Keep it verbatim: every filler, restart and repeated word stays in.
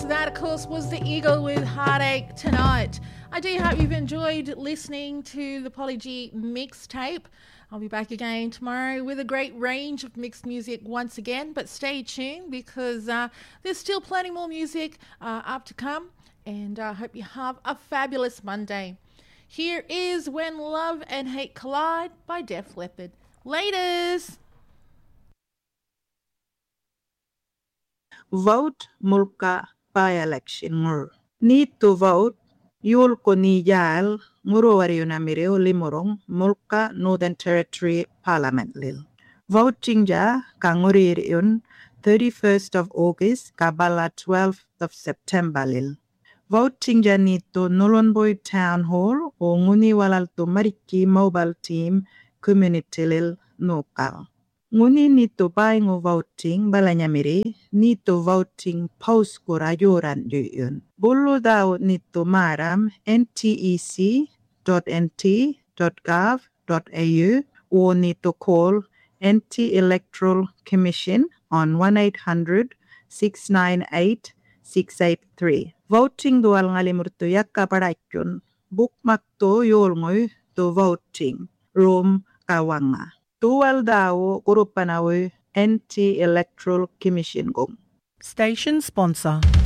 that, of course, was The Eagle with Heartache Tonight. I do hope you've enjoyed listening to the Polly G mixtape. I'll be back again tomorrow with a great range of mixed music once again, but stay tuned because uh, there's still plenty more music uh, up to come, and I uh, hope you have a fabulous Monday. Here is When Love and Hate Collide by Def Leppard. Laters! Vote mulka by-election ngur. Need to vote. Yul ko ni jal nguro wari na mireo limorong mulka Northern Territory Parliament lil. Voting ja ka ngurir yun thirty-first of August kabala twelfth of September lil. Voting ja nito Nolonboy Town Hall o nguni walal to Mariki Mobile Team Community lil nokal. Nguni nito bay ngo voting balanyamiri nito voting post ko rayoran yun. Bulu daw nito maram n t e c dot n t dot gov dot a u o nito call N T Electoral Commission on one eight hundred six nine eight six eight three. Voting dual ngalimurto yakka parakyon. Bookmark to yolngoy to voting. Room kawanga. Dual daw kurupanawe N T Electoral Commission gong. Station sponsor.